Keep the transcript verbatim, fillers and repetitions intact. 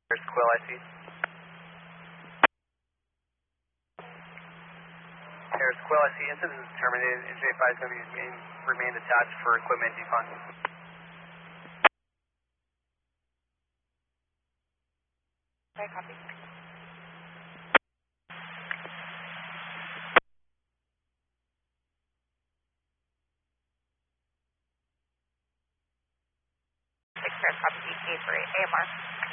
There's Quill, I see. There's Quill, I see. Incident is terminated. N J five is going to be remain, remain attached for equipment defund. Okay, copy. Six copy, eight for A M R.